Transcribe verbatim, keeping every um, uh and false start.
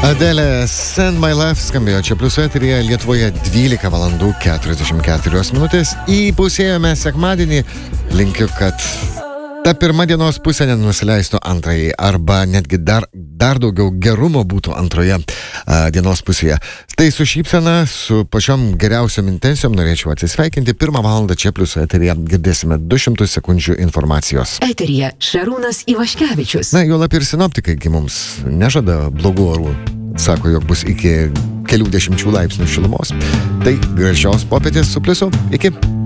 Adelė Send My Love skambėjo čia plius eteryje Lietuvoje dvylika valandų keturiasdešimt keturios minutės. Įpusėjome sekmadienį. Linkiu, kad ta pirma dienos pusė nenusileistų antrajai arba netgi dar, dar daugiau gerumo būtų antroje a, dienos pusėje. Tai su šypsena, su pačiom geriausiom intencijom norėčiau atsisveikinti. Pirmą valandą čia plius eteryje girdėsime du šimtus sekundžių informacijos. Eteryje Šarūnas Ivaškevičius. Na, juolab ir sinoptikai mums nežada blogų orų. Sako, jog bus iki kelių dešimčių laipsnių šilumos. Tai gražios popietės su pliusu. Iki.